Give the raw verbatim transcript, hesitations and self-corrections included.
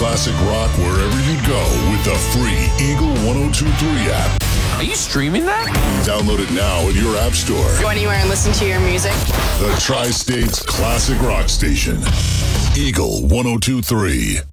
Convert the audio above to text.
classic rock wherever you go with the free Eagle ten twenty-three app. Are you streaming that? Download it now at your app store. Go anywhere and listen to your music. The Tri-State's classic rock station. Eagle ten twenty-three.